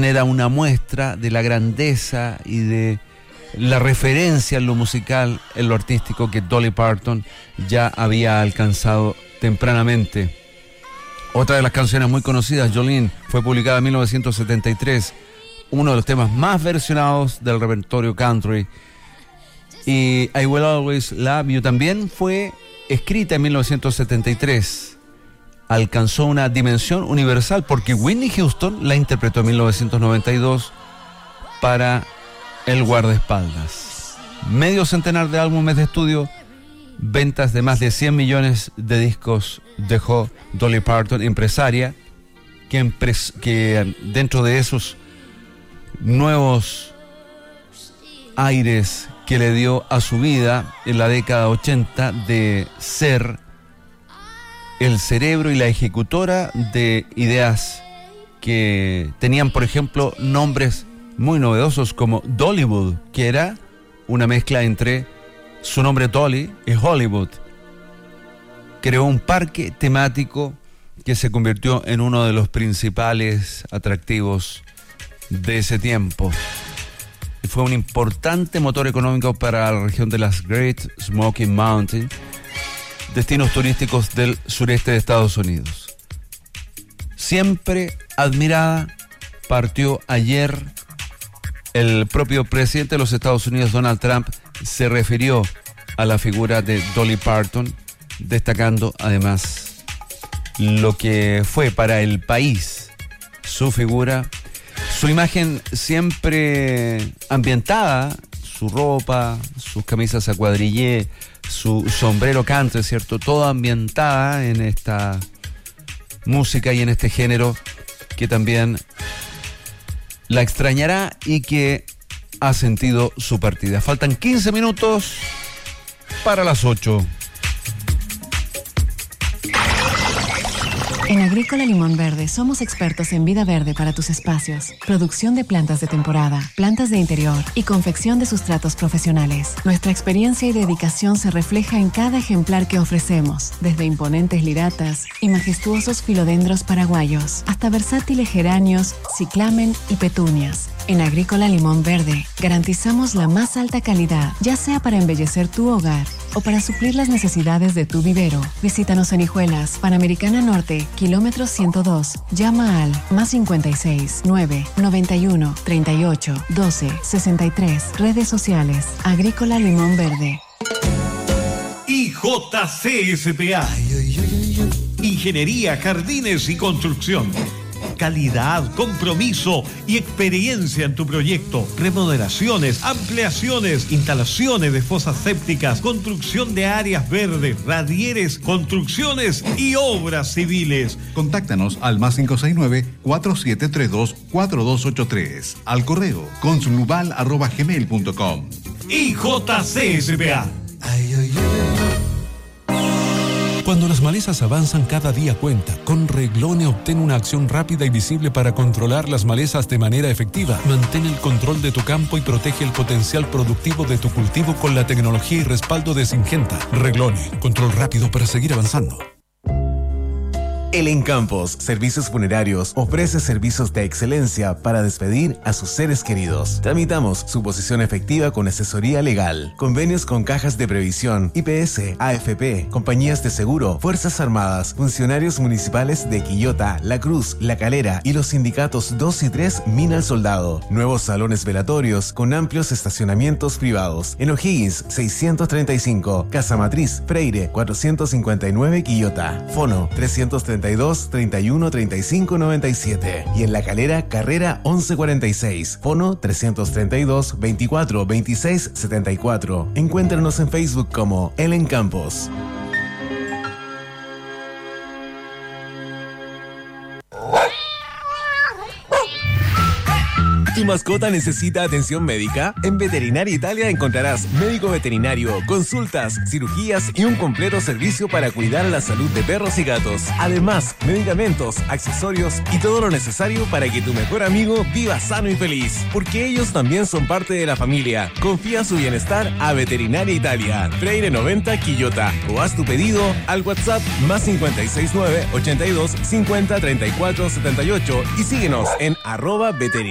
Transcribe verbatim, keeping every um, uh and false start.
también era una muestra de la grandeza y de la referencia en lo musical, en lo artístico que Dolly Parton ya había alcanzado tempranamente. Otra de las canciones muy conocidas, Jolene, fue publicada en mil novecientos setenta y tres, uno de los temas más versionados del repertorio country. Y I Will Always Love You también fue escrita en mil novecientos setenta y tres. Alcanzó una dimensión universal porque Whitney Houston la interpretó en mil novecientos noventa y dos para El Guardaespaldas. Medio centenar de álbumes de estudio, ventas de más de cien millones de discos dejó Dolly Parton, empresaria, que, empres- que dentro de esos nuevos aires que le dio a su vida en la década ochenta de ser el cerebro y la ejecutora de ideas que tenían, por ejemplo, nombres muy novedosos como Dollywood, que era una mezcla entre su nombre Dolly y Hollywood. Creó un parque temático que se convirtió en uno de los principales atractivos de ese tiempo. Fue un importante motor económico para la región de las Great Smoky Mountains, destinos turísticos del sureste de Estados Unidos. Siempre admirada, partió ayer. El propio presidente de los Estados Unidos, Donald Trump, se refirió a la figura de Dolly Parton, destacando además lo que fue para el país su figura, su imagen siempre ambientada, su ropa, sus camisas a cuadrillé, su sombrero country, ¿cierto? Todo ambientada en esta música y en este género que también la extrañará y que ha sentido su partida. Faltan quince minutos para las ocho. En Agrícola Limón Verde somos expertos en vida verde para tus espacios, producción de plantas de temporada, plantas de interior y confección de sustratos profesionales. Nuestra experiencia y dedicación se refleja en cada ejemplar que ofrecemos, desde imponentes liratas y majestuosos filodendros paraguayos, hasta versátiles geranios, ciclamen y petunias. En Agrícola Limón Verde garantizamos la más alta calidad, ya sea para embellecer tu hogar o para suplir las necesidades de tu vivero. Visítanos en Hijuelas, Panamericana Norte, kilómetro ciento dos. Llama al más cincuenta y seis, nueve, noventa y uno, treinta y ocho, doce, sesenta y tres. Redes sociales, Agrícola Limón Verde. I J C S P A. Ingeniería, Jardines y Construcción. Calidad, compromiso y experiencia en tu proyecto. Remodelaciones, ampliaciones, instalaciones de fosas sépticas, construcción de áreas verdes, radieres, construcciones y obras civiles. Contáctanos al más cinco seis nueve, cuatro siete tres dos, cuatro dos ocho tres. Al correo consulubal arroba gmail punto com. I J C S P A. Ay, ay, ay. Cuando las malezas avanzan, cada día cuenta. Con Reglone obtén una acción rápida y visible para controlar las malezas de manera efectiva. Mantén el control de tu campo y protege el potencial productivo de tu cultivo con la tecnología y respaldo de Syngenta. Reglone, control rápido para seguir avanzando. El Encampos Servicios Funerarios ofrece servicios de excelencia para despedir a sus seres queridos. Tramitamos su posición efectiva con asesoría legal, convenios con cajas de previsión, I P S, A F P, compañías de seguro, Fuerzas Armadas, funcionarios municipales de Quillota, La Cruz, La Calera y los sindicatos dos y tres Mina al Soldado. Nuevos salones velatorios con amplios estacionamientos privados. En O'Higgins seiscientos treinta y cinco, Casa Matriz, Freire cuatrocientos cincuenta y nueve, Quillota. Fono trescientos treinta y dos, treinta y uno, treinta y cinco, noventa y siete. Y en La Calera, Carrera once cuarenta y seis. Fono trescientos treinta y dos, veinticuatro, veintiséis, setenta y cuatro. Encuéntranos en Facebook como El Encampos. ¿Tu mascota necesita atención médica? En Veterinaria Italia encontrarás médico veterinario, consultas, cirugías y un completo servicio para cuidar la salud de perros y gatos. Además, medicamentos, accesorios y todo lo necesario para que tu mejor amigo viva sano y feliz. Porque ellos también son parte de la familia. Confía su bienestar a Veterinaria Italia, Freire noventa, Quillota. O haz tu pedido al WhatsApp más cincuenta y seis nueve, ochenta y dos, cincuenta, treinta y cuatro, setenta y ocho y síguenos en arroba veterinaria.